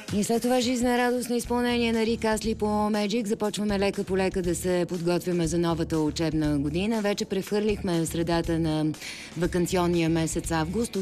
И след това жизнерадостно изпълнение на Рик Асли по Magic започваме лека по лека да се подготвяме за новата учебна година. Вече прехвърлихме средата на ваканционния месец август.